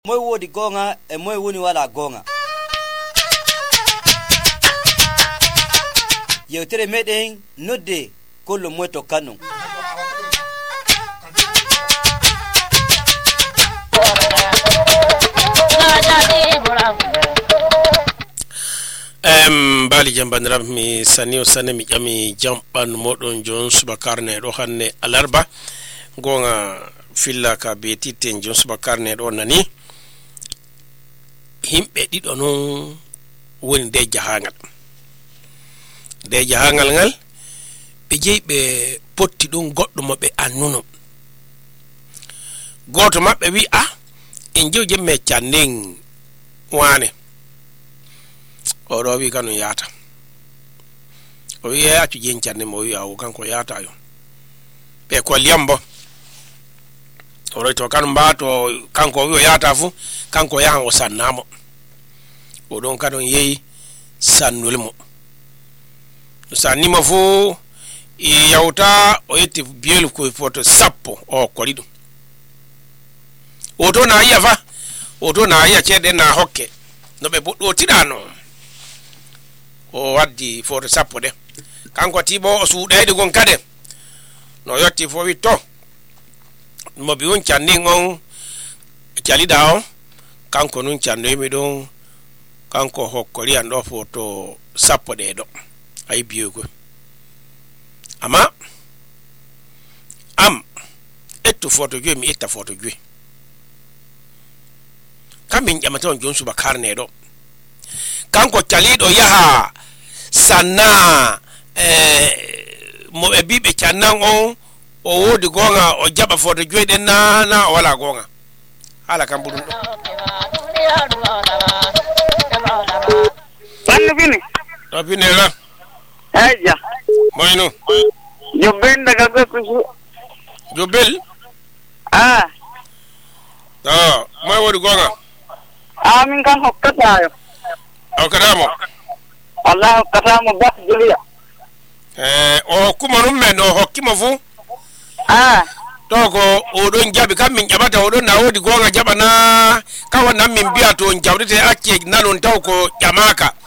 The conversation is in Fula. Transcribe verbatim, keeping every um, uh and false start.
moy wodi gonga e moy woni wala gonga. Yewtere meden nodde kollo moy to kanu. Em bali jambanram mi sanio sane mi jami jamban modon John Subakarne do hanne alarba gonga filla ka beti ten John Subakarne do nani himbe dido non woni de jahangal de jahangal ngal be jeybe potti don goddo mo be annuno goto mabbe wi ah en jewje me canding wane o do wi kanu yata o wi ya ci jencane mo wi awu kanko yata yo be ko liambo o ro to kan mbato kanko wi yata fu kanko ya o sannamo o don kanu yeyi sannulmo sannimo fu e yawta o yetti biel ko foto sappo o kolido o to na iya fa o to na iya cede na hokke no be boddo tidano o waddi foto sappo de kanko tibo o suudede gon kade no yotti fo wi to mo bi won canni ngon calida o kanko nun canno mi don kanko hokkori ando foto sappo de do ay biyogo ama am etto foto gwe mi etta foto gwe kamin jamaton John Subakarne do kanko calido yaha sanna eh mo e bibe cannan on o wodi gonga o jaba foto joyde na na wala gonga hala kam budun do Panno bini to bini la aja moyno jobben daga ko kusu jobel ah ah moy wodi gonga amin kan hokkata yo o kadamo Allah hokkata mo bak juliya eh o kuma num men o hokkimo fu ah to ko o don jabi kam min jabata o don na wodi gonga jaba na kawa nan min biya to on jawdete acce nanon taw ko jamaka